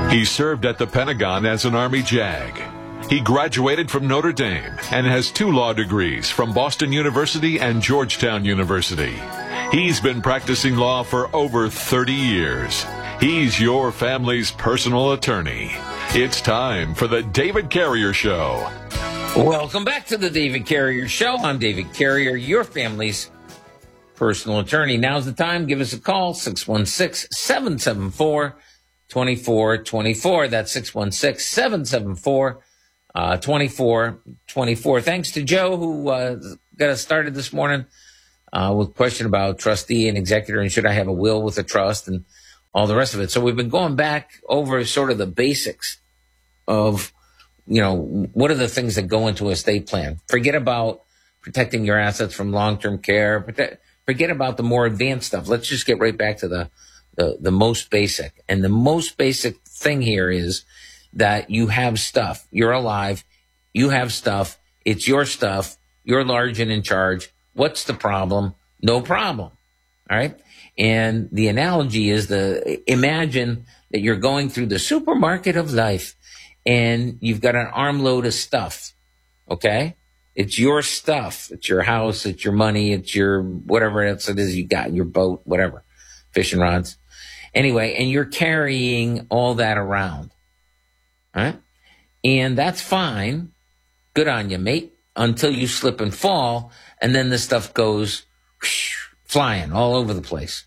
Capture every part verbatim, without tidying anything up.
He served at the Pentagon as an Army JAG. He graduated from Notre Dame and has two law degrees from Boston University and Georgetown University. He's been practicing law for over thirty years. He's your family's personal attorney. It's time for the David Carrier Show. Welcome back to the David Carrier Show. I'm David Carrier, your family's personal attorney. Now's the time. Give us a call, six one six, seven seven four, two four two four. That's six one six, seven seven four, two four two four. Thanks to Joe, who uh, got us started this morning uh, with a question about trustee and executor and should I have a will with a trust and all the rest of it. So we've been going back over sort of the basics of, you know, what are the things that go into a estate plan? Forget about protecting your assets from long-term care. Protect, forget about the more advanced stuff. Let's just get right back to the, the, the most basic. And the most basic thing here is that you have stuff. You're alive. You have stuff. It's your stuff. You're large and in charge. What's the problem? No problem. All right. And the analogy is the, imagine that you're going through the supermarket of life and you've got an armload of stuff. Okay. It's your stuff. It's your house. It's your money. It's your whatever else it is you got, your boat, whatever, fishing rods. Anyway, and you're carrying all that around. All right. And that's fine. Good on you, mate, until you slip and fall. And then the stuff goes whoosh, flying all over the place.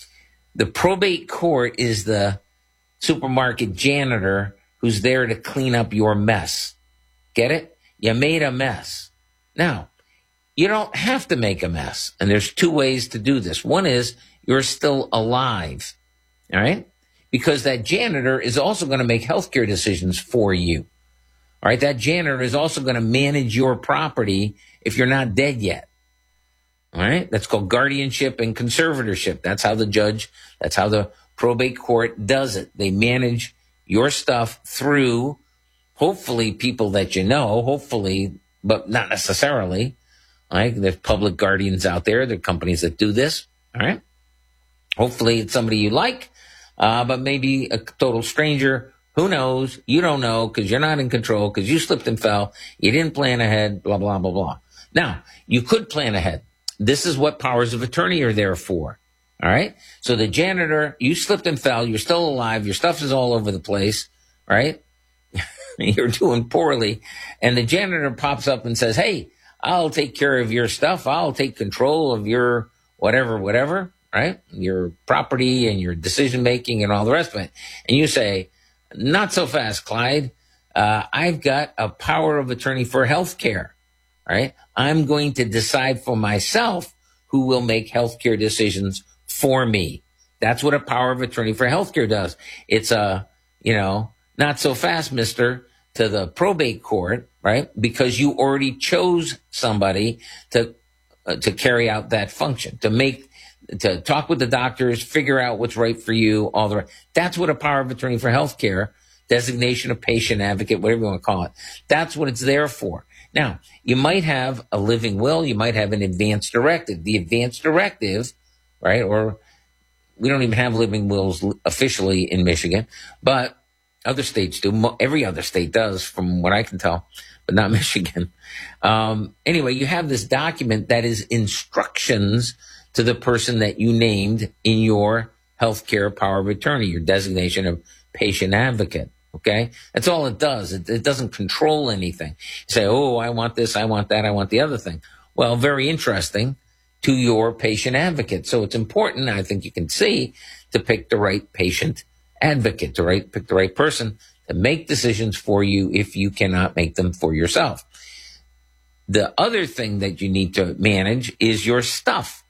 The probate court is the supermarket janitor who's there to clean up your mess. Get it? You made a mess. Now, you don't have to make a mess. And there's two ways to do this. One is you're still alive. All right? Because that janitor is also going to make healthcare decisions for you. All right? That janitor is also going to manage your property if you're not dead yet. All right? That's called guardianship and conservatorship. That's how the judge, that's how the probate court does it. They manage your stuff through, hopefully, people that you know, hopefully, but not necessarily. All right? There's public guardians out there. There are companies that do this. All right? Hopefully, it's somebody you like, uh, but maybe a total stranger. Who knows? You don't know because you're not in control, because you slipped and fell. You didn't plan ahead, blah, blah, blah, blah. Now, you could plan ahead. This is what powers of attorney are there for. All right. So the janitor, you slipped and fell. You're still alive. Your stuff is all over the place. Right. You're doing poorly. And the janitor pops up and says, hey, I'll take care of your stuff. I'll take control of your whatever, whatever. Right. Your property and your decision making and all the rest of it. And you say, not so fast, Clyde. Uh, I've got a power of attorney for health care. All right. I'm going to decide for myself who will make healthcare decisions for me. That's what a power of attorney for healthcare does. It's a, you know, not so fast, mister, to the probate court, right? Because you already chose somebody to, uh, to carry out that function, to make, to talk with the doctors, figure out what's right for you, all the rest. That's what a power of attorney for healthcare, designation of patient advocate, whatever you want to call it. That's what it's there for. Now, you might have a living will. You might have an advance directive. The advance directive, right, or we don't even have living wills officially in Michigan, but other states do. Every other state does, from what I can tell, but not Michigan. Um, anyway, you have this document that is instructions to the person that you named in your healthcare power of attorney, your designation of patient advocate. Okay. That's all it does. It, it doesn't control anything. You say, oh, I want this, I want that, I want the other thing. Well, very interesting to your patient advocate. So it's important, I think you can see, to pick the right patient advocate, to right, pick the right person to make decisions for you if you cannot make them for yourself. The other thing that you need to manage is your stuff.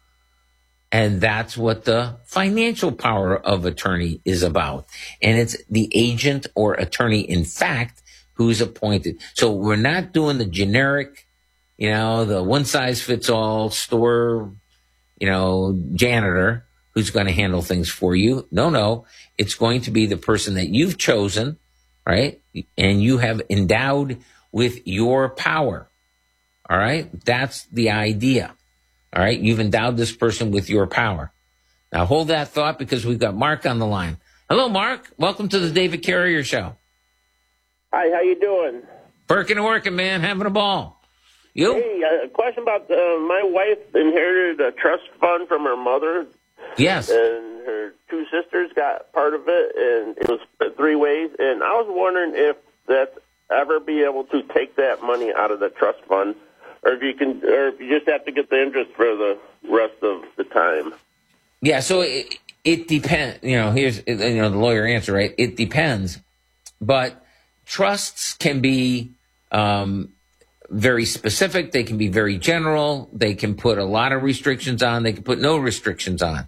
And that's what the financial power of attorney is about. And it's the agent or attorney, in fact, who's appointed. So we're not doing the generic, you know, the one size fits all store, you know, janitor who's going to handle things for you. No, no. It's going to be the person that you've chosen, right? And you have endowed with your power. All right. That's the idea. All right. You've endowed this person with your power. Now hold that thought, because we've got Mark on the line. Hello, Mark. Welcome to the David Carrier Show. Hi, how you doing? Working and working, man. Having a ball. You? Hey, a question about uh, my wife inherited a trust fund from her mother. Yes. And her two sisters got part of it, and it was split three ways. And I was wondering if that's ever be able to take that money out of the trust fund, or if you can, or if you just have to get the interest for the rest of the time. Yeah. So it, it depends. You know, here's you know the lawyer answer, right? It depends, but trusts can be um, very specific. They can be very general. They can put a lot of restrictions on. They can put no restrictions on.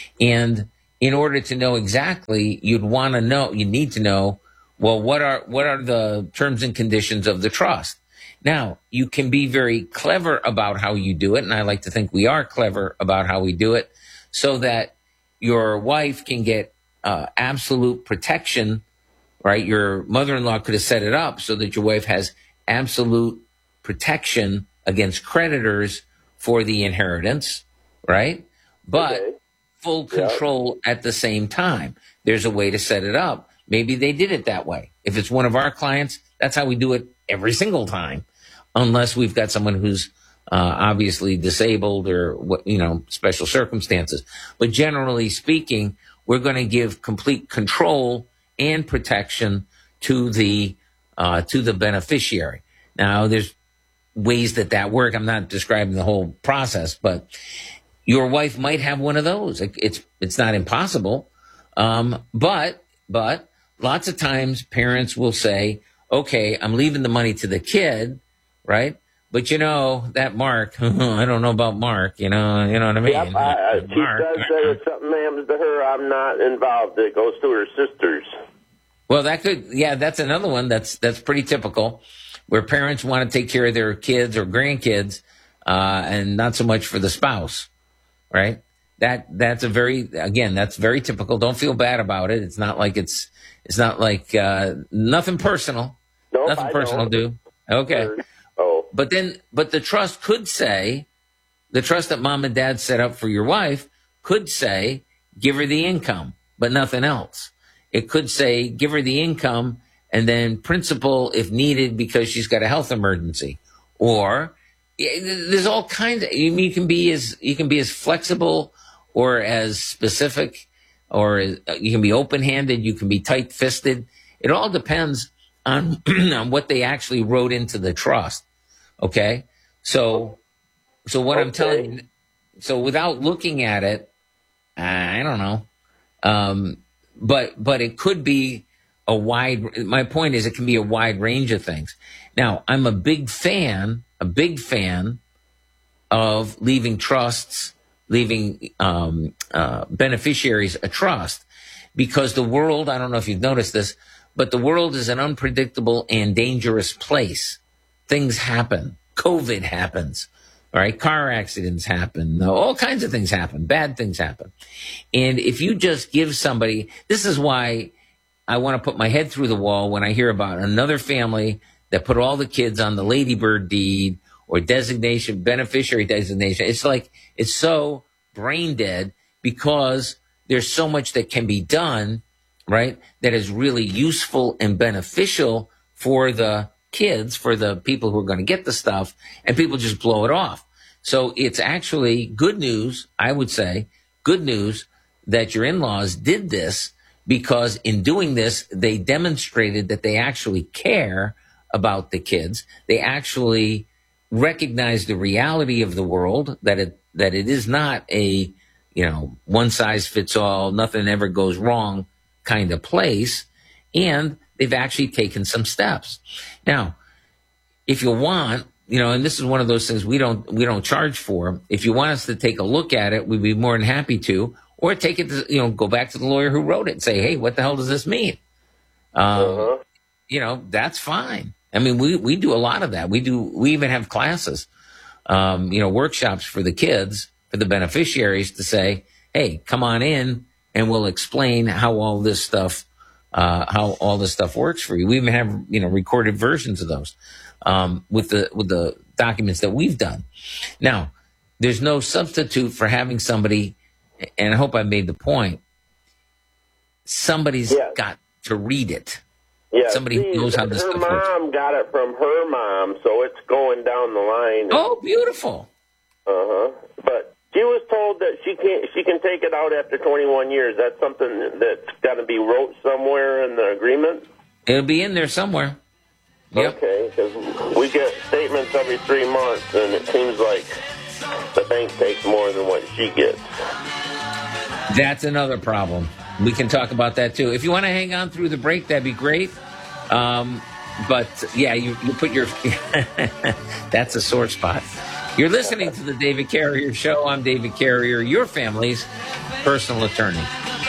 And in order to know exactly, you'd want to know, you need to know, well, what are, what are the terms and conditions of the trust? Now, you can be very clever about how you do it. And I like to think we are clever about how we do it so that your wife can get uh, absolute protection, right? Your mother-in-law could have set it up so that your wife has absolute protection against creditors for the inheritance, right? But Okay. full control yeah. at the same time. There's a way to set it up. Maybe they did it that way. If it's one of our clients, that's how we do it every single time, unless we've got someone who's uh, obviously disabled or, you know, special circumstances. But generally speaking, we're going to give complete control and protection to the uh, to the beneficiary. Now, there's ways that that work. I'm not describing the whole process, but your wife might have one of those. It, it's it's not impossible, um, but but lots of times parents will say, "Okay, I'm leaving the money to the kid, right? But you know that Mark, I don't know about Mark. You know, you know what I mean? Yep, I, I, she Mark, says that if something happens to her, I'm not involved. It goes to her sisters. Well, that could, yeah, that's another one that's that's pretty typical, where parents want to take care of their kids or grandkids, uh, and not so much for the spouse, right? That that's a very again, that's very typical. Don't feel bad about it. It's not like it's it's not like uh, nothing personal, Nope, nothing I personal. don't. Do okay, Oh, but then but the trust could say, the trust that mom and dad set up for your wife could say, give her the income, but nothing else. It could say, give her the income and then principal if needed because she's got a health emergency. Or there's all kinds of, you can be as, you can be as flexible or as specific, or you can be open-handed, you can be tight-fisted. It all depends on, on what they actually wrote into the trust. Okay? So, so what okay. I'm telling you, so without looking at it, I don't know. Um, But but it could be a wide, my point is it can be a wide range of things. Now, I'm a big fan, a big fan of leaving trusts, leaving um, uh, beneficiaries a trust, because the world, I don't know if you've noticed this, but the world is an unpredictable and dangerous place. Things happen. COVID happens. All right, car accidents happen. All kinds of things happen. Bad things happen. And if you just give somebody, this is why I want to put my head through the wall when I hear about another family that put all the kids on the Ladybird deed or designation, beneficiary designation. It's like, it's so brain dead because there's so much that can be done, right, that is really useful and beneficial for the kids, for the people who are going to get the stuff, and people just blow it off. So it's actually good news, I would say, good news that your in-laws did this, because in doing this, they demonstrated that they actually care about the kids. They actually recognize the reality of the world, that it that it is not a, you know, one size fits all, nothing ever goes wrong kind of place. And they've actually taken some steps. Now, if you want, you know, and this is one of those things we don't we don't charge for. If you want us to take a look at it, we'd be more than happy to, or take it to, you know, go back to the lawyer who wrote it and say, hey, what the hell does this mean? Um, uh-huh. You know, that's fine. I mean, we, we do a lot of that. We do, we even have classes, um, you know, workshops for the kids, for the beneficiaries to say, hey, come on in and we'll explain how all this stuff, uh, how all this stuff works for you. We even have, you know, recorded versions of those, um, with the, with the documents that we've done. Now, there's no substitute for having somebody, and I hope I made the point. somebody's Yes. got to read it. Yeah, Somebody see, knows how this her stuff works. mom got it from her mom, so it's going down the line. Oh, beautiful. Uh-huh. But she was told that she can't. She can take it out after twenty-one years. That's something that's got to be wrote somewhere in the agreement. It'll be in there somewhere. Yep. Okay, because we get statements every three months, and it seems like the bank takes more than what she gets. That's another problem. We can talk about that, too. If you want to hang on through the break, that'd be great. Um, but, yeah, you, you put your... That's a sore spot. You're listening to the David Carrier Show. I'm David Carrier, your family's personal attorney.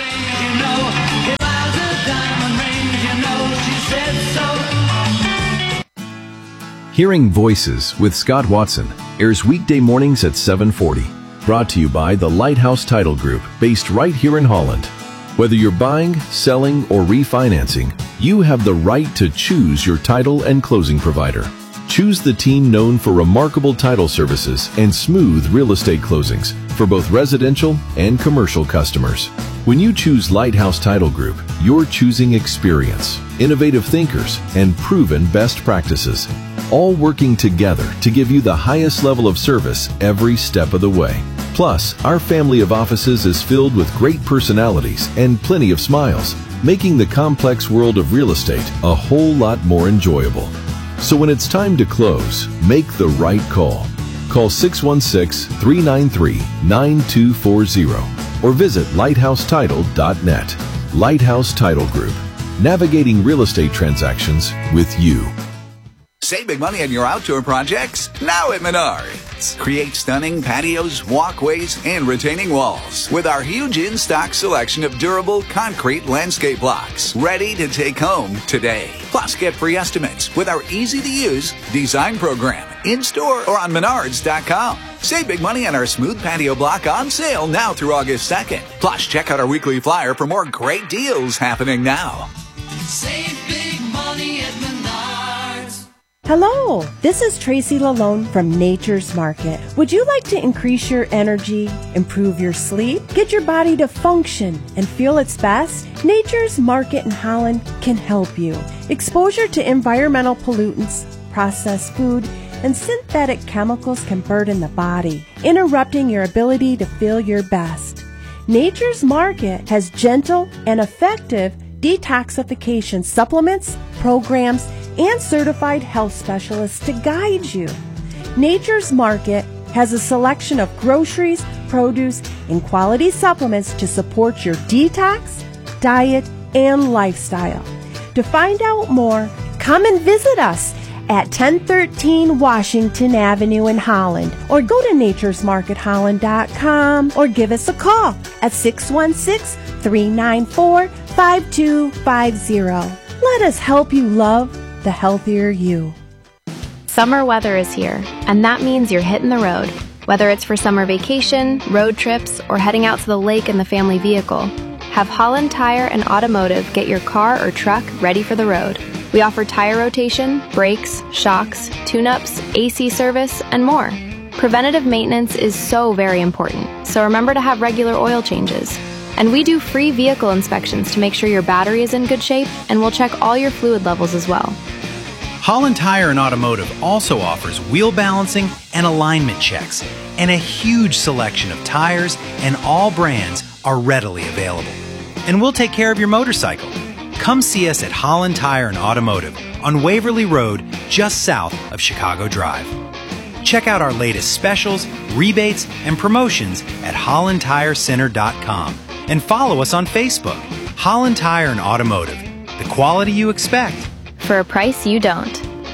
Hearing Voices with Scott Watson airs weekday mornings at seven forty. Brought to you by the Lighthouse Title Group, based right here in Holland. Whether you're buying, selling, or refinancing, you have the right to choose your title and closing provider. Choose the team known for remarkable title services and smooth real estate closings for both residential and commercial customers. When you choose Lighthouse Title Group, you're choosing experience, innovative thinkers, and proven best practices, all working together to give you the highest level of service every step of the way. Plus, our family of offices is filled with great personalities and plenty of smiles, making the complex world of real estate a whole lot more enjoyable. So when it's time to close, make the right call. Call six one six, three nine three, nine two four zero or visit lighthouse title dot net. Lighthouse Title Group, navigating real estate transactions with you. Save big money on your outdoor projects now at Menards. Create stunning patios, walkways, and retaining walls with our huge in-stock selection of durable concrete landscape blocks ready to take home today. Plus, get free estimates with our easy-to-use design program in-store or on menards dot com. Save big money on our smooth patio block on sale now through August second. Plus, check out our weekly flyer for more great deals happening now. Save big money at Menards. Hello, this is Tracy Lalone from Nature's Market. Would you like to increase your energy, improve your sleep, get your body to function and feel its best? Nature's Market in Holland can help you. Exposure to environmental pollutants, processed food, and synthetic chemicals can burden the body, interrupting your ability to feel your best. Nature's Market has gentle and effective detoxification supplements, programs, and certified health specialists to guide you. Nature's Market has a selection of groceries, produce, and quality supplements to support your detox, diet, and lifestyle. To find out more, come and visit us at ten thirteen Washington Avenue in Holland, or go to natures market holland dot com, or give us a call at six one six, three nine four, five two five zero. Let us help you love the healthier you. Summer weather is here, and that means you're hitting the road. Whether it's for summer vacation, road trips, or heading out to the lake in the family vehicle, have Holland Tire and Automotive get your car or truck ready for the road. We offer tire rotation, brakes, shocks, tune-ups, A C service, and more. Preventative maintenance is so very important, so remember to have regular oil changes. And we do free vehicle inspections to make sure your battery is in good shape, and we'll check all your fluid levels as well. Holland Tire and Automotive also offers wheel balancing and alignment checks, and a huge selection of tires and all brands are readily available. And we'll take care of your motorcycle. Come see us at Holland Tire and Automotive on Waverly Road, just south of Chicago Drive. Check out our latest specials, rebates, and promotions at holland tire center dot com, and follow us on Facebook. Holland Tire and Automotive, the quality you expect for a price you don't.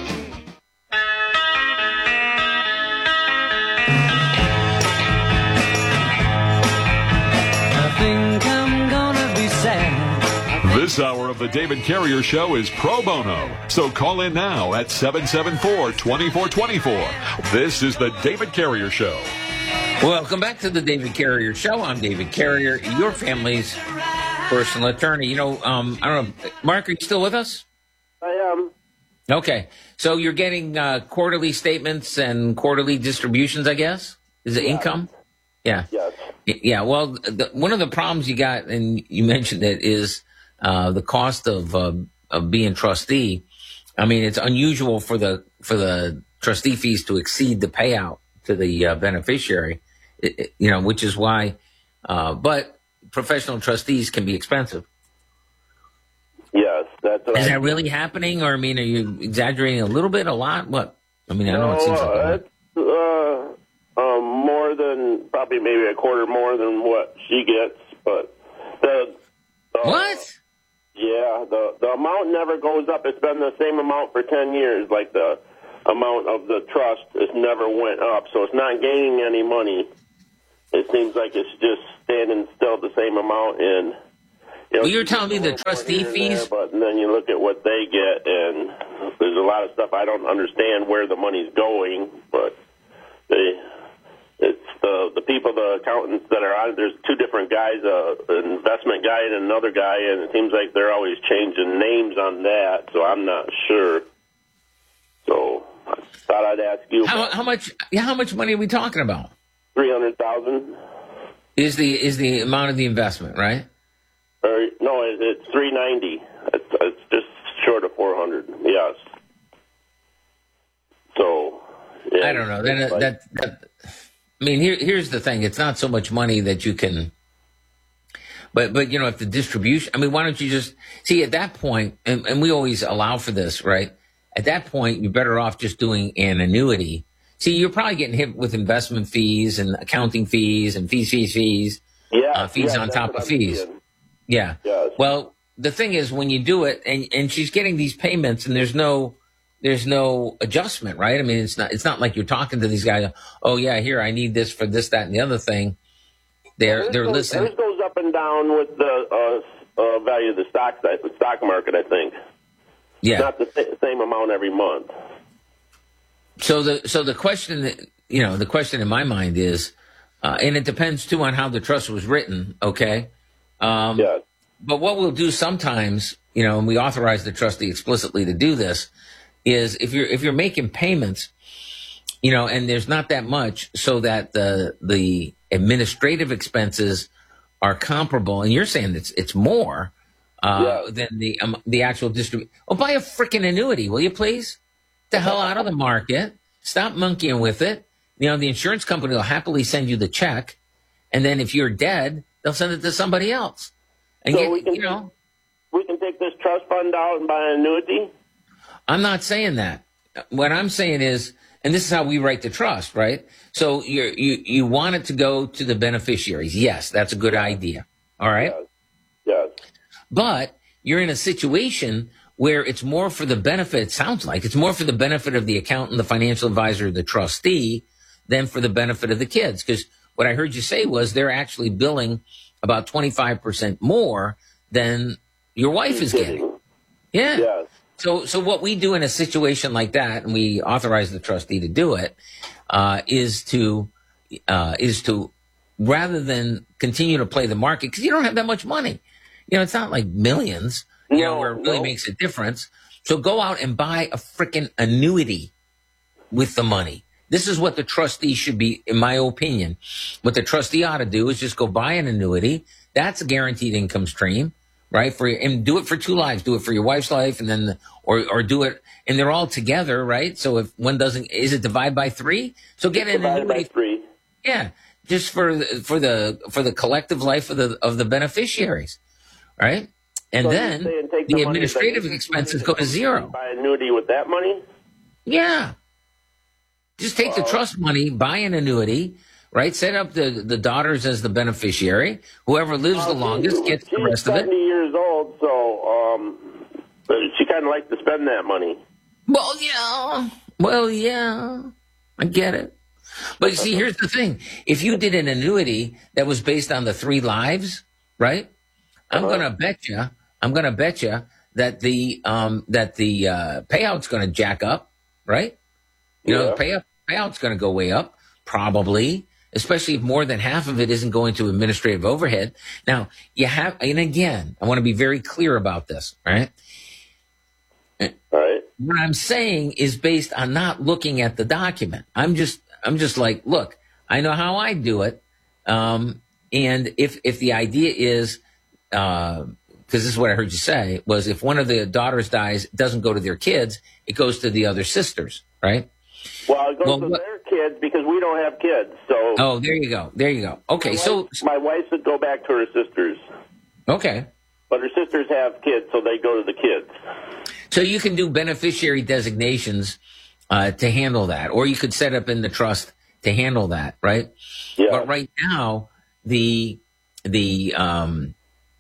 I think I'm gonna be sad. This hour of the David Carrier Show is pro bono, so call in now at seven seven four, two four two four. This is the David Carrier Show. Welcome back to the David Carrier Show. I'm David Carrier, your family's personal attorney. You know, um, I don't know, Mark, are you still with us? I am. Okay, so you're getting uh, quarterly statements and quarterly distributions, I guess? Is it Yeah. income? Yeah. Yes. Y- Yeah, well, the, one of the problems you got, and you mentioned it, is uh, the cost of, uh, of being trustee, I mean, it's unusual for the, for the trustee fees to exceed the payout to the uh, beneficiary, it, it, you know, which is why, uh, but professional trustees can be expensive. Yes, that's what Is I that really happening? Or, I mean, are you exaggerating a little bit, a lot? What? I mean, I know it seems like a lot. It's uh, um, more than, probably maybe a quarter more than what she gets, but the... Uh, what? Yeah, the, the amount never goes up. It's been the same amount for ten years, like the amount of the trust has never went up, so it's not gaining any money. It seems like it's just standing still the same amount in... You know, well, you're telling me the trustee fees? There, but then you look at what they get, and there's a lot of stuff I don't understand where the money's going, but they, it's the the people, the accountants that are on, there's two different guys, uh, an investment guy and another guy, and it seems like they're always changing names on that, so I'm not sure. So I thought I'd ask you. How, how much? Yeah, how much money are we talking about? Three hundred thousand is the is the amount of the investment, right? Or no, it, it's three ninety. It's, it's just short of four hundred. Yes. So. Yeah, I don't know. Then like, that, that. I mean, here here's the thing. It's not so much money that you can. But but you know, if the distribution. I mean, why don't you just see at that point? And, and we always allow for this, right? At that point, you're better off just doing an annuity. See, you're probably getting hit with investment fees and accounting fees and fees, fees, fees. Yeah. Uh, fees yeah, on top of I'm fees. seeing. Yeah. Yes. Well, the thing is, when you do it, and and she's getting these payments, and there's no there's no adjustment, right? I mean, it's not it's not like you're talking to these guys. Oh yeah, here I need this for this, that, and the other thing. They're they're goes, listening. This goes up and down with the uh, uh, value of the stock the stock market. I think. Yeah. Not the th- same amount every month. So the so the question that you know the question in my mind is, uh, and it depends too on how the trust was written. Okay. Um, yes. But what we'll do sometimes, you know, and we authorize the trustee explicitly to do this, is if you're if you're making payments, you know, and there's not that much, so that the the administrative expenses are comparable, and you're saying it's it's more uh, yes. than the um, the actual distribution. Oh, buy a freaking annuity, will you please? Get the hell out of the market. Stop monkeying with it. You know, the insurance company will happily send you the check, and then if you're dead, they'll send it to somebody else. And so get, we can, you know, we can take this trust fund out and buy an annuity? I'm not saying that. What I'm saying is, and this is how we write the trust, right? So you're, you you want it to go to the beneficiaries. Yes, that's a good idea. All right? Yes. yes. But you're in a situation where it's more for the benefit, it sounds like, it's more for the benefit of the accountant, the financial advisor, the trustee, than for the benefit of the kids. Because what I heard you say was they're actually billing about twenty-five percent more than your wife is getting. Yeah. Yes. So, so what we do in a situation like that, and we authorize the trustee to do it, uh, is to, uh, is to, rather than continue to play the market, because you don't have that much money. You know, it's not like millions, you no, know, where it really no. makes a difference. So go out and buy a freaking annuity with the money. This is what the trustee should be, in my opinion. What the trustee ought to do is just go buy an annuity. That's a guaranteed income stream, right? For and do it for two lives. Do it for your wife's life, and then or or do it, and they're all together, right? So if one doesn't, is it divide by three? So get an Divided annuity. by three. Yeah, just for the, for the for the collective life of the of the beneficiaries, right? And So then you're saying take the money administrative that- expenses go to zero. Buy an annuity with that money? Yeah. Just take the trust money, buy an annuity, right? Set up the, the daughters as the beneficiary. Whoever lives the Uh, longest she- gets the she's rest of it. seventy years old, so um, but she kind of likes to spend that money. Well, yeah. Well, yeah. I get it. But you see, here's the thing. If you did an annuity that was based on the three lives, right? I'm Uh-huh. going to bet you, I'm going to bet you that the, um, that the, uh, payout's going to jack up, right? You know, Yeah. the payout, payout's going to go way up, probably, especially if more than half of it isn't going to administrative overhead. Now, you have, and again, I want to be very clear about this, right? All right. What I'm saying is based on not looking at the document. I'm just, I'm just like, look, I know how I do it. Um, and if, if the idea is, uh, because this is what I heard you say, was if one of the daughters dies, it doesn't go to their kids, it goes to the other sisters, right? Well, it goes well, to what, their kids because we don't have kids. So oh, there you go. There you go. Okay, my so... wife, my wife would go back to her sisters. Okay. But her sisters have kids, so they go to the kids. So you can do beneficiary designations uh, to handle that, or you could set up in the trust to handle that, right? Yeah. But right now, the the um,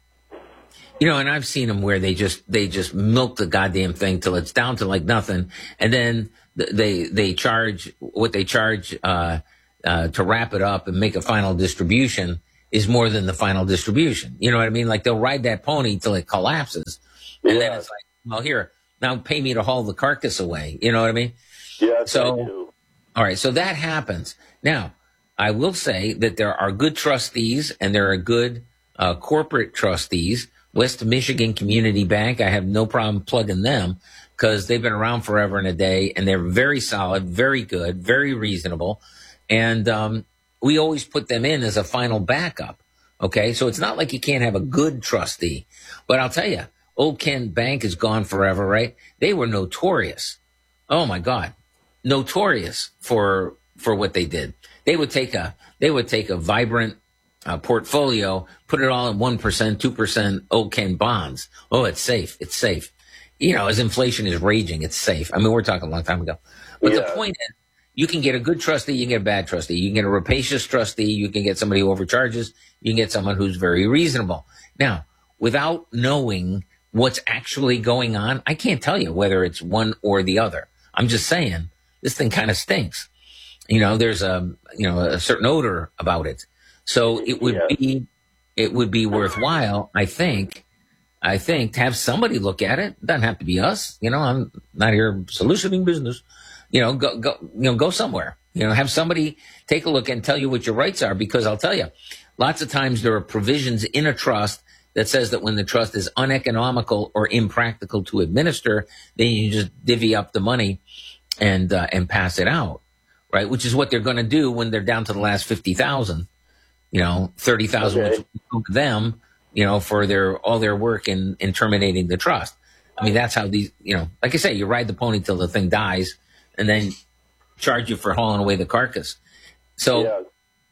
you know, and I've seen them where they just they just milk the goddamn thing till it's down to like nothing, and then they they charge what they charge uh, uh, to wrap it up and make a final distribution is more than the final distribution. You know what I mean? Like they'll ride that pony till it collapses, and yeah. then it's like, well, here now pay me to haul the carcass away. You know what I mean? Yeah. So, all right. So that happens. Now, I will say that there are good trustees and there are good uh, corporate trustees. West Michigan Community Bank, I have no problem plugging them because they've been around forever and a day, and they're very solid, very good, very reasonable. And um, we always put them in as a final backup. Okay. So it's not like you can't have a good trustee. But I'll tell you, Old Kent Bank is gone forever, right? They were notorious. Oh, my God. Notorious for for what they did. They would take a they would take a vibrant uh, portfolio, put it all in one percent, two percent Old Kent bonds. Oh, it's safe. It's safe. You know, as inflation is raging, it's safe. I mean, we're talking a long time ago. But yeah. The point is, you can get a good trustee, you can get a bad trustee. You can get a rapacious trustee, you can get somebody who overcharges, you can get someone who's very reasonable. Now, without knowing what's actually going on, I can't tell you whether it's one or the other. I'm just saying, this thing kind of stinks. You know, there's a, you know, a certain odor about it. So it would yeah. be, it would be worthwhile, I think, I think to have somebody look at it. It doesn't have to be us. You know, I'm not here soliciting business. You know, go, go, you know, go somewhere, you know, have somebody take a look and tell you what your rights are, because I'll tell you, lots of times there are provisions in a trust that says that when the trust is uneconomical or impractical to administer, then you just divvy up the money and uh, and pass it out, right? Which is what they're going to do when they're down to the last fifty thousand, you know, thirty thousand okay. to them, you know, for their all their work in, in terminating the trust. I mean, that's how these, you know, like I say, you ride the pony till the thing dies and then charge you for hauling away the carcass. So, yeah.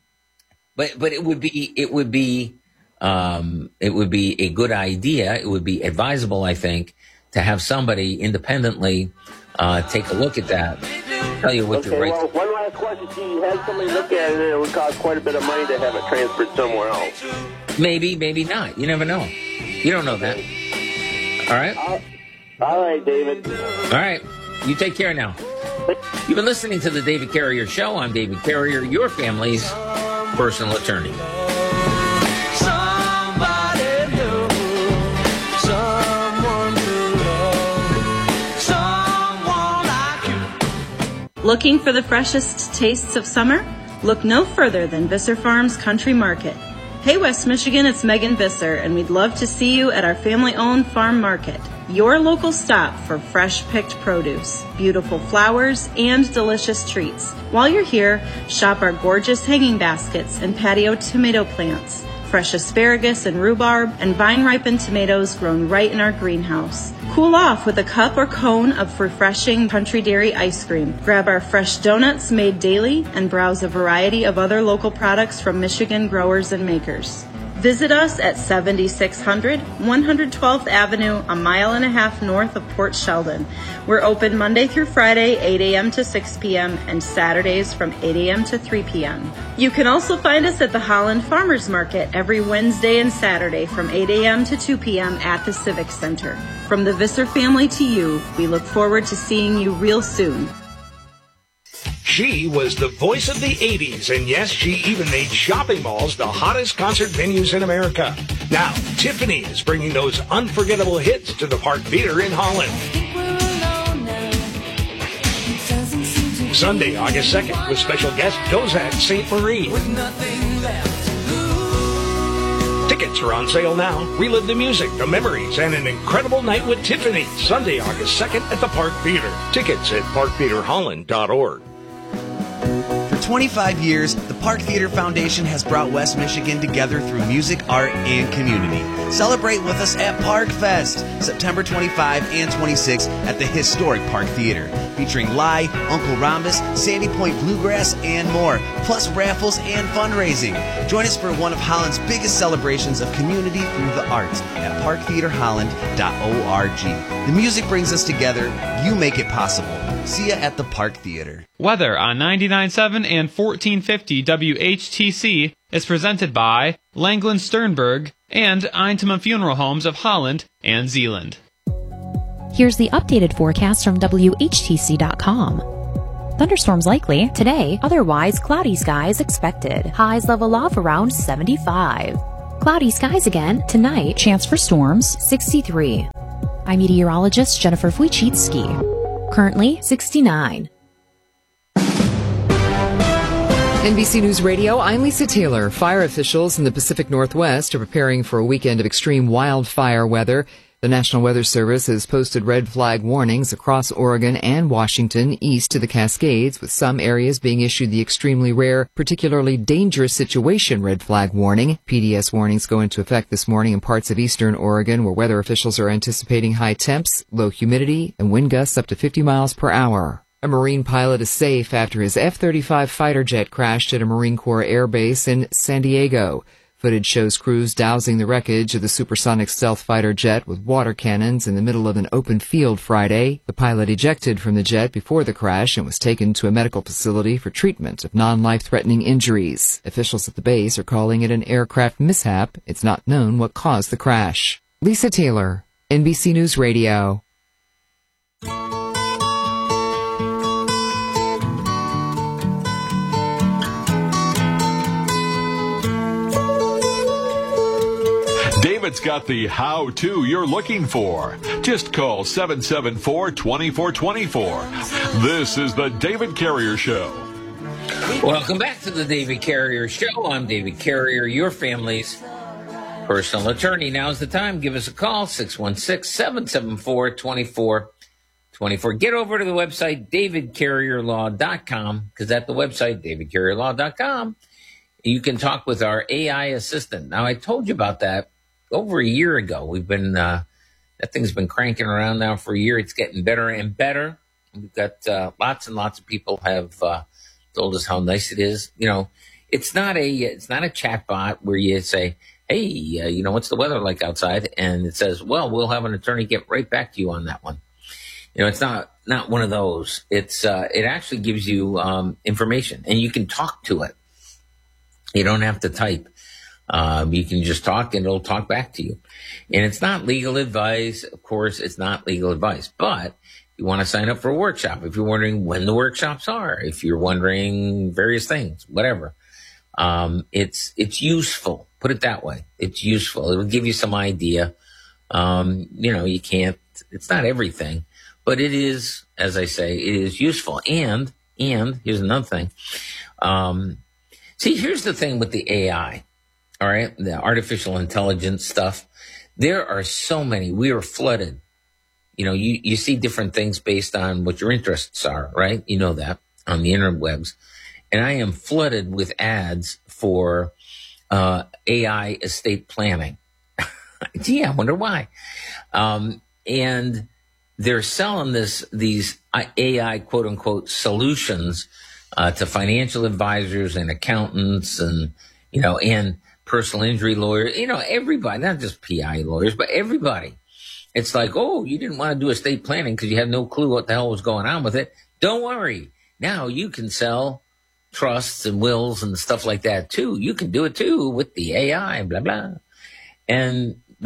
but but it would be it would be. Um, it would be a good idea. It would be advisable, I think, to have somebody independently uh, take a look at that, tell you what okay, your rights. Well, one last question: do you have somebody look at it, and it would cost quite a bit of money to have it transferred somewhere else? Maybe, maybe not. You never know. You don't know that. All right. All, all right, David. All right. You take care now. You've been listening to the David Carrier Show. I'm David Carrier, your family's personal attorney. Looking for the freshest tastes of summer? Look no further than Visser Farms Country Market. Hey West Michigan, it's Megan Visser, and we'd love to see you at our family-owned farm market, your local stop for fresh-picked produce, beautiful flowers, and delicious treats. While you're here, shop our gorgeous hanging baskets and patio tomato plants, fresh asparagus and rhubarb, and vine-ripened tomatoes grown right in our greenhouse. Cool off with a cup or cone of refreshing Country Dairy ice cream. Grab our fresh donuts made daily and browse a variety of other local products from Michigan growers and makers. Visit us at seventy-six hundred one hundred twelfth Avenue, a mile and a half north of Port Sheldon. We're open Monday through Friday, eight a.m. to six p.m., and Saturdays from eight a.m. to three p.m. You can also find us at the Holland Farmers Market every Wednesday and Saturday from eight a.m. to two p.m. at the Civic Center. From the Visser family to you, we look forward to seeing you real soon. She was the voice of the eighties, and yes, she even made shopping malls the hottest concert venues in America. Now, Tiffany is bringing those unforgettable hits to the Park Theater in Holland. Sunday, August second, with special guest Dozak Saint Marie. Tickets are on sale now. Relive the music, the memories, and an incredible night with Tiffany. Sunday, August second at the Park Theater. Tickets at park theater holland dot org. twenty-five years, the Park Theater Foundation has brought West Michigan together through music, art, and community. Celebrate with us at Park Fest, September twenty-fifth and twenty-sixth at the historic Park Theater, featuring Lai, Uncle Rhombus, Sandy Point Bluegrass, and more, plus raffles and fundraising. Join us for one of Holland's biggest celebrations of community through the arts at park theater holland dot org. The music brings us together. You make it possible. See ya at the Park Theater. Weather on ninety-nine point seven and fourteen fifty W H T C is presented by Langland Sternberg and Eintema Funeral Homes of Holland and Zeeland. Here's the updated forecast from W H T C dot com. Thunderstorms likely today, otherwise cloudy skies expected. Highs level off around seventy-five. Cloudy skies again tonight, chance for storms sixty-three. I'm meteorologist Jennifer Wojcicki. Currently sixty-nine. N B C News Radio, I'm Lisa Taylor. Fire officials in the Pacific Northwest are preparing for a weekend of extreme wildfire weather. The National Weather Service has posted red flag warnings across Oregon and Washington east to the Cascades, with some areas being issued the extremely rare, particularly dangerous situation red flag warning. P D S warnings go into effect this morning in parts of eastern Oregon, where weather officials are anticipating high temps, low humidity, and wind gusts up to fifty miles per hour. A Marine pilot is safe after his F thirty-five fighter jet crashed at a Marine Corps air base in San Diego. Footage shows crews dousing the wreckage of the supersonic stealth fighter jet with water cannons in the middle of an open field Friday. The pilot ejected from the jet before the crash and was taken to a medical facility for treatment of non-life-threatening injuries. Officials at the base are calling it an aircraft mishap. It's not known what caused the crash. Lisa Taylor, N B C News Radio. David's got the how-to you're looking for. Just call seven seven four, two four two four. This is the David Carrier Show. Welcome back to the David Carrier Show. I'm David Carrier, your family's personal attorney. Now's the time. Give us a call, six one six, seven seven four, two four two four. Get over to the website, david carrier law dot com, because at the website, david carrier law dot com, you can talk with our A I assistant. Now, I told you about that over a year ago. We've been, uh, that thing's been cranking around now for a year. It's getting better and better. We've got uh, lots and lots of people have uh, told us how nice it is. You know, it's not a, it's not a chat bot where you say, hey, uh, you know, what's the weather like outside? And it says, well, we'll have an attorney get right back to you on that one. You know, it's not, not one of those. It's, uh, it actually gives you um, information, and you can talk to it. You don't have to type. Um, you can just talk and it'll talk back to you. And it's not legal advice. Of course, it's not legal advice. But if you want to sign up for a workshop, if you're wondering when the workshops are, if you're wondering various things, whatever, um, it's it's useful. Put it that way. It's useful. It'll give you some idea. Um, you know, you can't, it's not everything, but it is, as I say, it is useful. And, and here's another thing. Um, see, here's the thing with the A I. All right, the artificial intelligence stuff. There are so many. We are flooded. You know, you, you see different things based on what your interests are, right? You know that on the interwebs. And I am flooded with ads for uh, A I estate planning. Gee, I wonder why. Um, and they're selling this these A I quote unquote solutions uh, to financial advisors and accountants and you know and personal injury lawyers, you know, everybody, not just P I lawyers, but everybody. It's like, oh, you didn't want to do estate planning because you had no clue what the hell was going on with it. Don't worry. Now you can sell trusts and wills and stuff like that too. You can do it too with the A I, blah, blah. And the,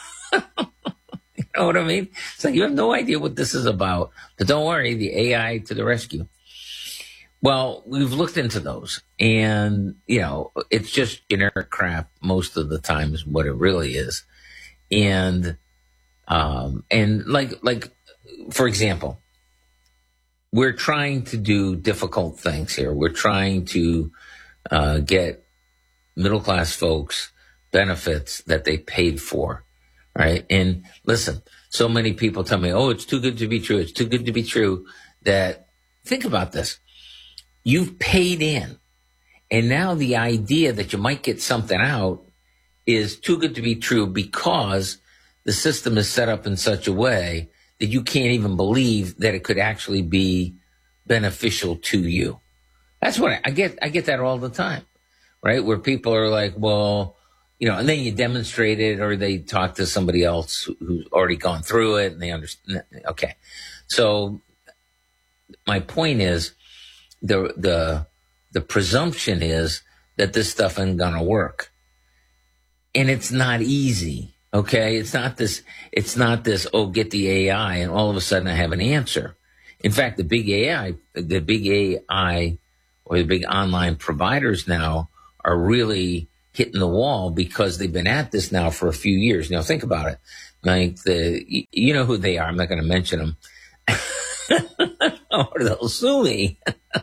you know what I mean? It's like you have no idea what this is about, but don't worry, the A I to the rescue. Well, we've looked into those, and, you know, it's just generic crap most of the time is what it really is. And, um, and like, like, for example, we're trying to do difficult things here. We're trying to uh, get middle-class folks benefits that they paid for, right? And listen, so many people tell me, oh, it's too good to be true. It's too good to be true that, think about this. You've paid in. And now the idea that you might get something out is too good to be true because the system is set up in such a way that you can't even believe that it could actually be beneficial to you. That's what I, I get. I get that all the time, right? Where people are like, well, you know, and then you demonstrate it or they talk to somebody else who, who's already gone through it and they understand. Okay. So my point is the, the, the presumption is that this stuff ain't gonna work. And it's not easy. Okay. It's not this, it's not this, oh, get the A I and all of a sudden I have an answer. In fact, the big A I, the big A I or the big online providers now are really hitting the wall because they've been at this now for a few years. Now think about it. Like the, you know who they are. I'm not going to mention them. Or they'll sue me.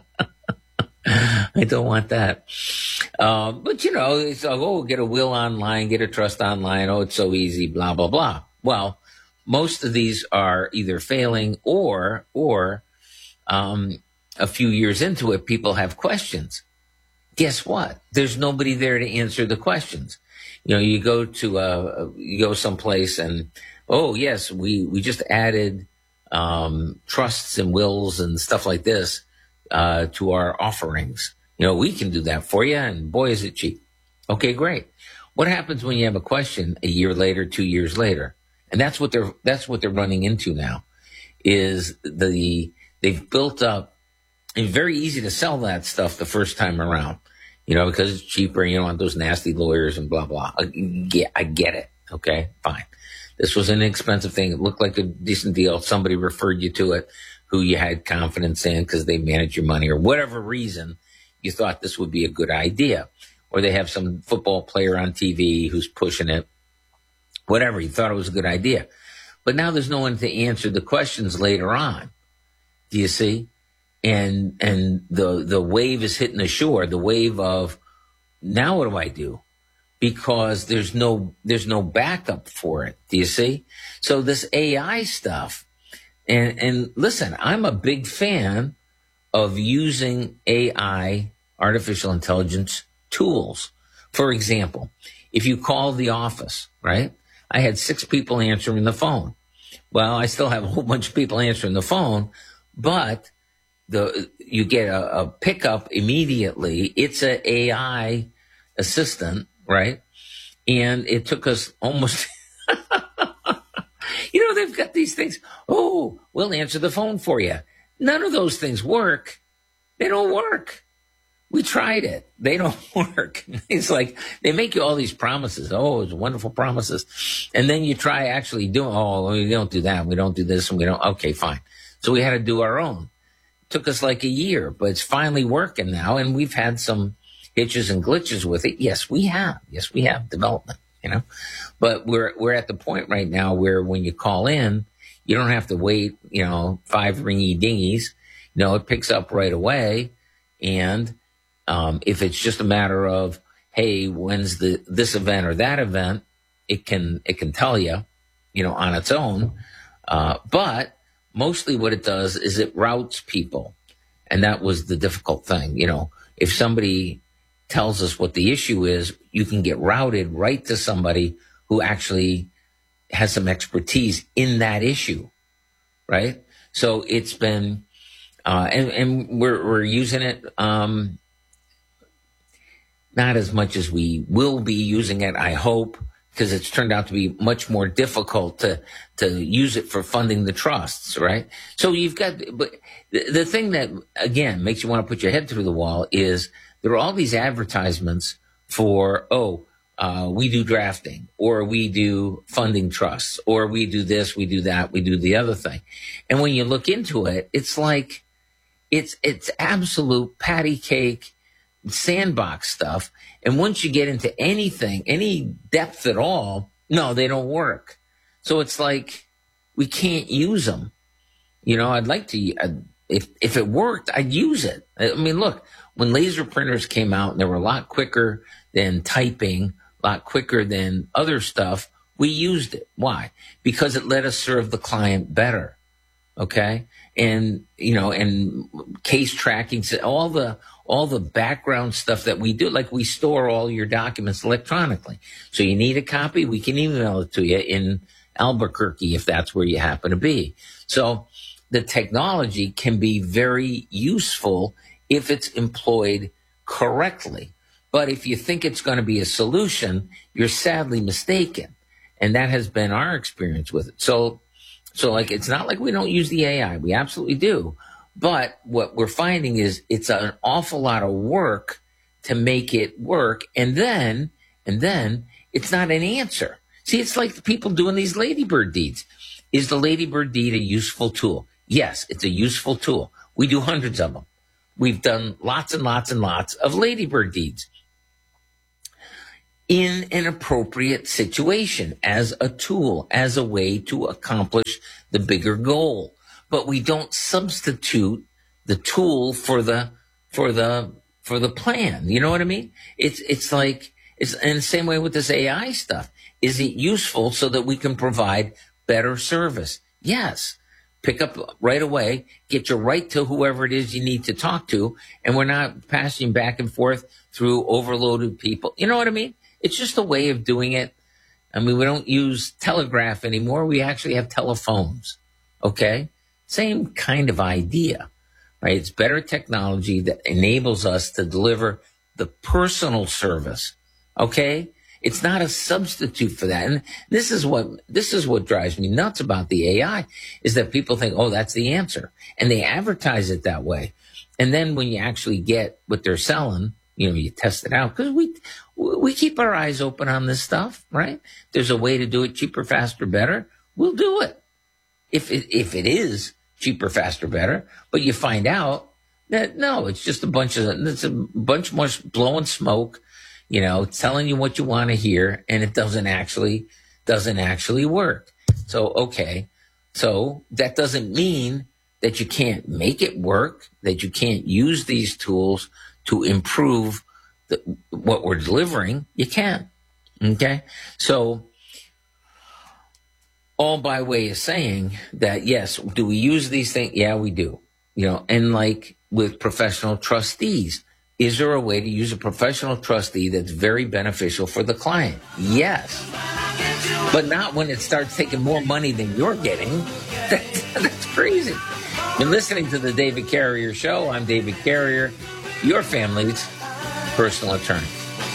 I don't want that. Um, but you know, it's like, oh, get a will online, get a trust online. Oh, it's so easy, blah, blah, blah. Well, most of these are either failing or, or, um, a few years into it, people have questions. Guess what? There's nobody there to answer the questions. You know, you go to, uh, you go someplace and, oh, yes, we, we just added, um, trusts and wills and stuff like this, uh, to our offerings. You know, we can do that for you. And boy, is it cheap. Okay, great. What happens when you have a question a year later, two years later? And that's what they're, that's what they're running into now is the, they've built up, it's very easy to sell that stuff the first time around, you know, because it's cheaper. You don't want those nasty lawyers and blah, blah. I get, I get it. Okay, fine. This was an expensive thing. It looked like a decent deal. Somebody referred you to it who you had confidence in because they manage your money or whatever reason you thought this would be a good idea. Or they have some football player on T V who's pushing it. Whatever, you thought it was a good idea. But now there's no one to answer the questions later on. Do you see? And and the the wave is hitting the shore, the wave of, now what do I do? Because there's no there's no backup for it. Do you see? So this A I stuff, and, and listen, I'm a big fan of using A I, artificial intelligence tools. For example, if you call the office, right? I had six people answering the phone. Well, I still have a whole bunch of people answering the phone, but the you get a, a pickup immediately. It's an A I assistant, right? And it took us almost, you know, they've got these things. Oh, we'll answer the phone for you. None of those things work. They don't work. We tried it. They don't work. It's like they make you all these promises. Oh, it's wonderful promises. And then you try actually doing, oh, we don't do that. We don't do this and we don't. Okay, fine. So we had to do our own. It took us like a year, but it's finally working now. And we've had some hitches and glitches with it. Yes, we have. Yes, we have development, you know, but we're, we're at the point right now where when you call in, you don't have to wait, you know, five ringy dingies. You know, it picks up right away. And, Um, if it's just a matter of, hey, when's the this event or that event, it can it can tell you, you know, on its own. Uh, but mostly what it does is it routes people, and that was the difficult thing. You know, if somebody tells us what the issue is, you can get routed right to somebody who actually has some expertise in that issue, right? So it's been, uh, and and we're we're using it. Um, Not as much as we will be using it, I hope, because it's turned out to be much more difficult to to use it for funding the trusts, right? So you've got, but the, the thing that, again, makes you want to put your head through the wall is there are all these advertisements for, oh, uh, we do drafting, or we do funding trusts, or we do this, we do that, we do the other thing. And when you look into it, it's like, it's it's absolute patty cake, sandbox stuff. And once you get into anything, any depth at all, no, they don't work. So it's like, we can't use them. You know, I'd like to, uh, if, if it worked, I'd use it. I mean, look, when laser printers came out and they were a lot quicker than typing, a lot quicker than other stuff, we used it. Why? Because it let us serve the client better. Okay. and, you know, and case tracking, all the, all the background stuff that we do. Like, we store all your documents electronically. So you need a copy, we can email it to you in Albuquerque if that's where you happen to be. So the technology can be very useful if it's employed correctly. But if you think it's going to be a solution, you're sadly mistaken. And that has been our experience with it. So, so like, it's not like we don't use the A I. We absolutely do. But what we're finding is it's an awful lot of work to make it work. And then, and then it's not an answer. See, it's like the people doing these ladybird deeds. Is the ladybird deed a useful tool? Yes, it's a useful tool. We do hundreds of them. We've done lots and lots and lots of ladybird deeds in an appropriate situation, as a tool, as a way to accomplish the bigger goal. But we don't substitute the tool for the for the for the plan. You know what I mean? It's it's like it's in the same way with this A I stuff. Is it useful so that we can provide better service? Yes. Pick up right away, get you right to whoever it is you need to talk to, and we're not passing back and forth through overloaded people. You know what I mean? It's just a way of doing it. I mean, we don't use telegraph anymore. We actually have telephones. Okay? Same kind of idea, right? It's better technology that enables us to deliver the personal service. Okay? It's not a substitute for that. And this is what, this is what drives me nuts about the A I, is that people think, oh, that's the answer. And they advertise it that way. And then when you actually get what they're selling, you know, you test it out, because we, we keep our eyes open on this stuff, right? There's a way to do it cheaper, faster, better. We'll do it. If it, if it is cheaper, faster, better, but you find out that no, it's just a bunch of, it's a bunch more blowing smoke, you know, telling you what you want to hear, and it doesn't actually, doesn't actually work. So, okay. So that doesn't mean that you can't make it work, that you can't use these tools to improve the, what we're delivering. You can. Okay. So all by way of saying that, yes, do we use these things? Yeah, we do. You know, and like with professional trustees, is there a way to use a professional trustee that's very beneficial for the client? Yes. But not when it starts taking more money than you're getting. That's, that's crazy. You're listening to the David Carrier Show. I'm David Carrier, your family's personal attorney.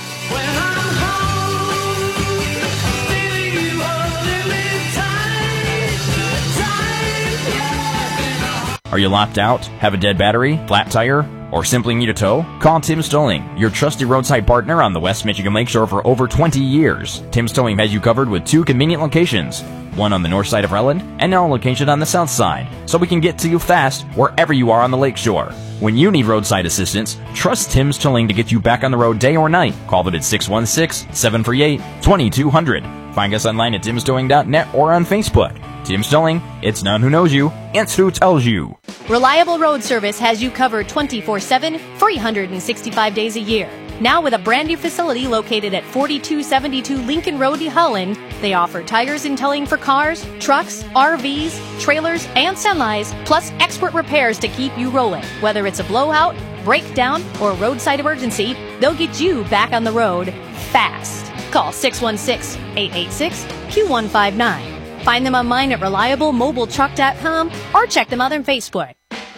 Are you locked out? Have a dead battery? Flat tire? Or simply need a tow? Call Tim's Towing, your trusty roadside partner on the West Michigan Lakeshore for over twenty years. Tim's Towing has you covered with two convenient locations, one on the north side of Relland and now a location on the south side, so we can get to you fast wherever you are on the lakeshore. When you need roadside assistance, trust Tim's Towing to get you back on the road day or night. Call them at six one six, seven three eight, two two zero zero. Find us online at tims towing dot net or on Facebook. Tim's Towing, it's not who knows you, it's who tells you. Reliable Road Service has you covered twenty-four seven, three hundred sixty-five days a year. Now with a brand new facility located at forty-two seventy-two Lincoln Road, Holland, they offer tires and towing for cars, trucks, R Vs, trailers, and semis, plus expert repairs to keep you rolling. Whether it's a blowout, breakdown, or roadside emergency, they'll get you back on the road fast. Call six one six, eight eight six, two one five nine. Find them online at reliable mobile truck dot com or check them out on Facebook.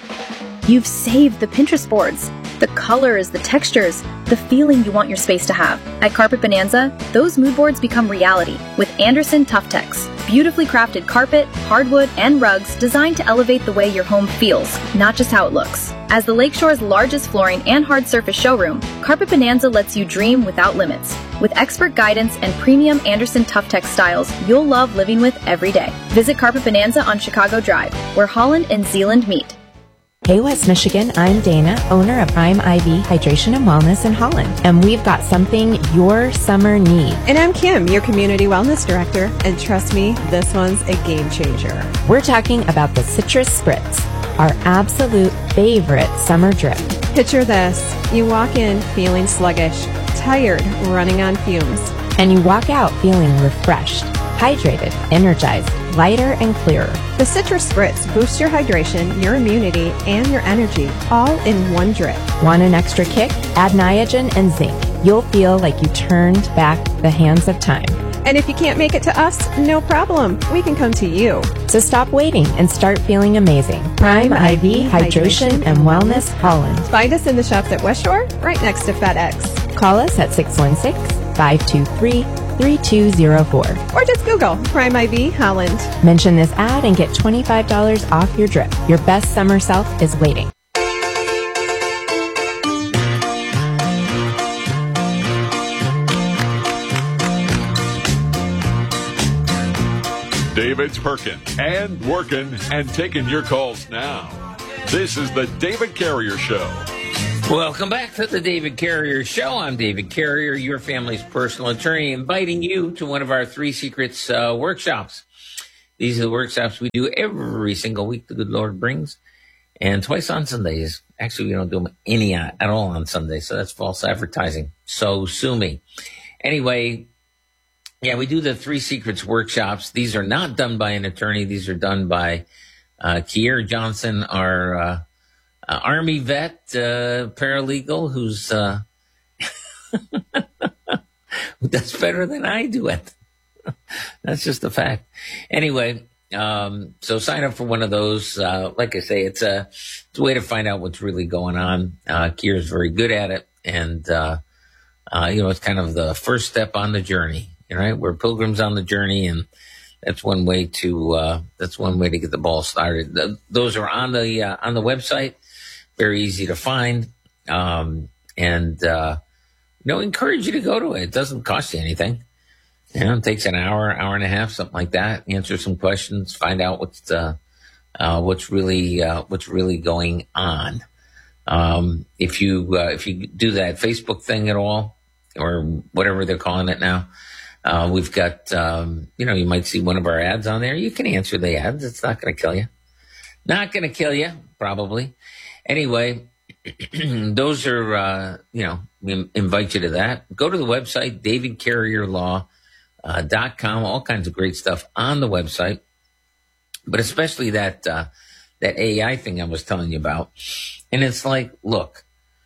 You've saved the Pinterest boards. The colors, the textures, the feeling you want your space to have. At Carpet Bonanza, those mood boards become reality with Anderson Tuftex. Beautifully crafted carpet, hardwood, and rugs designed to elevate the way your home feels, not just how it looks. As the Lakeshore's largest flooring and hard surface showroom, Carpet Bonanza lets you dream without limits. With expert guidance and premium Anderson Tuftex styles you'll love living with every day. Visit Carpet Bonanza on Chicago Drive, where Holland and Zeeland meet. Hey West Michigan, I'm Dana, owner of Prime I V Hydration and Wellness in Holland, and we've got something your summer needs. And I'm Kim, your Community Wellness Director, and trust me, this one's a game changer. We're talking about the Citrus Spritz, our absolute favorite summer drip. Picture this, you walk in feeling sluggish, tired, running on fumes. And you walk out feeling refreshed, hydrated, energized, lighter and clearer. The Citrus Spritz boosts your hydration, your immunity, and your energy, all in one drip. Want an extra kick? Add Niagen and zinc. You'll feel like you turned back the hands of time. And if you can't make it to us, no problem. We can come to you. So stop waiting and start feeling amazing. Prime I V Hydration and Wellness Holland. Find us in the shops at West Shore, right next to FedEx. Call us at six one six, five two three, three two zero four. Or just Google Prime I V Holland. Mention this ad and get twenty-five dollars off your drip. Your best summer self is waiting. David's perking and working and taking your calls now. This is the David Carrier Show. Welcome back to the David Carrier Show. I'm David Carrier, your family's personal attorney, inviting you to one of our Three Secrets uh, workshops. These are the workshops we do every single week the good Lord brings, and twice on Sundays. Actually, we don't do them any at all on Sundays, so that's false advertising. So sue me. Anyway, yeah, we do the Three Secrets workshops. These are not done by an attorney. These are done by uh, Kier Johnson, our uh, uh, Army vet, uh, paralegal, who's uh, who does better than I do at it. That's just a fact. Anyway, um, so sign up for one of those. Uh, like I say, it's a, it's a way to find out what's really going on. Uh, Kier's very good at it. And, uh, uh, you know, it's kind of the first step on the journey. Right, we're pilgrims on the journey, and that's one way to uh, that's one way to get the ball started. The, those are on the uh, on the website, very easy to find, um, and uh, you know, encourage you to go to it. It doesn't cost you anything. You know, it takes an hour, hour and a half, something like that. Answer some questions, find out what's uh, uh, what's really uh, what's really going on. Um, if you uh, if you do that Facebook thing at all, or whatever they're calling it now. Uh, we've got, um, you know, you might see one of our ads on there. You can answer the ads. It's not going to kill you. Not going to kill you, probably. Anyway, those are, uh, you know, we invite you to that. Go to the website, david carrier law dot com. All kinds of great stuff on the website. But especially that, uh, that A I thing I was telling you about. And it's like, look,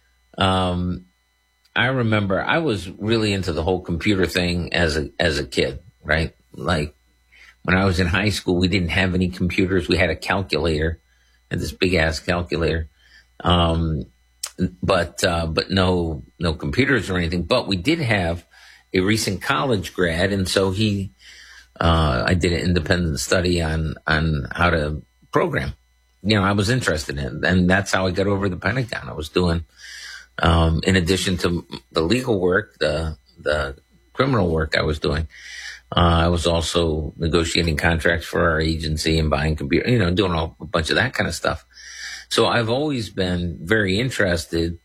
um, I remember I was really into the whole computer thing as a as a kid, right? Like when I was in high school, we didn't have any computers. We had a calculator, and this big ass calculator, um, but uh, but no no computers or anything. But we did have a recent college grad, and so he, uh, I did an independent study on on how to program. You know, I was interested in it, and that's how I got over the Pentagon. I was doing. Um, in addition to the legal work, the the criminal work I was doing, uh, I was also negotiating contracts for our agency and buying computer, you know, doing all, a bunch of that kind of stuff. So I've always been very interested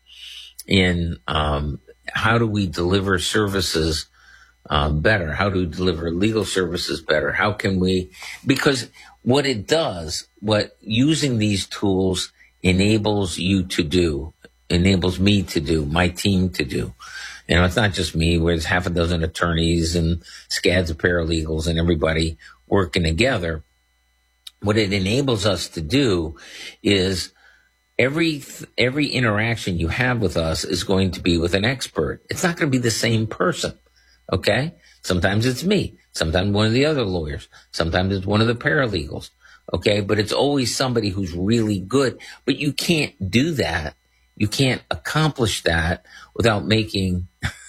in um, how do we deliver services uh, better? How do we deliver legal services better? How can we? Because what it does, what using these tools enables you to do. Enables me to do, my team to do. You know, it's not just me, where there's half a dozen attorneys and scads of paralegals and everybody working together. What it enables us to do is every every interaction you have with us is going to be with an expert. It's not going to be the same person, okay? Sometimes it's me. Sometimes one of the other lawyers. Sometimes it's one of the paralegals, okay? But it's always somebody who's really good. But you can't do that. You can't accomplish that without making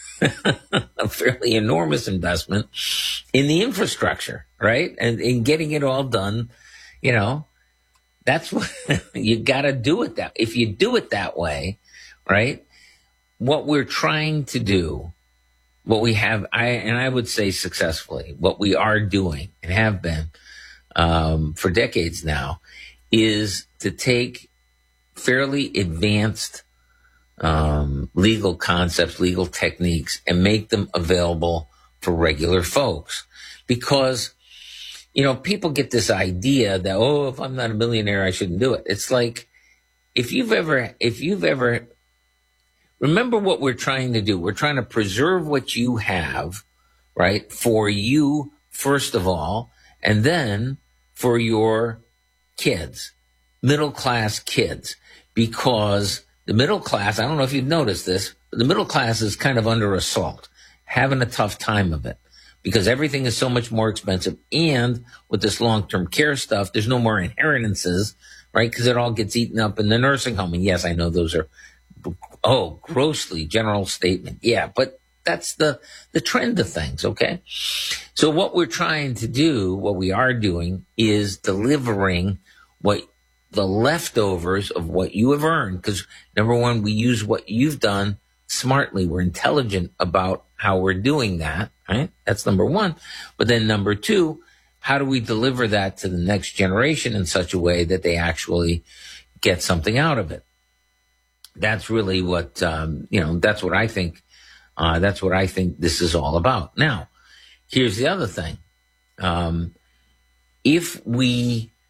a fairly enormous investment in the infrastructure, right? And in getting it all done, you know, that's what you got to do it that. If you do it that way, right? What we're trying to do, what we have, I and I would say successfully, what we are doing and have been um, for decades now, is to take fairly advanced um, legal concepts, legal techniques, and make them available for regular folks. Because, you know, people get this idea that, oh, if I'm not a millionaire, I shouldn't do it. It's like, if you've ever, if you've ever, remember what we're trying to do. We're trying to preserve what you have, right, for you, first of all, and then for your kids, middle class kids, because the middle class, I don't know if you've noticed this, but the middle class is kind of under assault, having a tough time of it because everything is so much more expensive. And with this long-term care stuff, there's no more inheritances, right? Because it all gets eaten up in the nursing home. And yes, I know those are, oh, grossly general statement. Yeah, but that's the, the trend of things, okay? So what we're trying to do, what we are doing, is delivering what the leftovers of what you have earned. Because number one, we use what you've done smartly. We're intelligent about how we're doing that, right? That's number one. But then number two, how do we deliver that to the next generation in such a way that they actually get something out of it? That's really what, um, you know, that's what I think, uh, that's what I think this is all about. Now, here's the other thing. Um, if we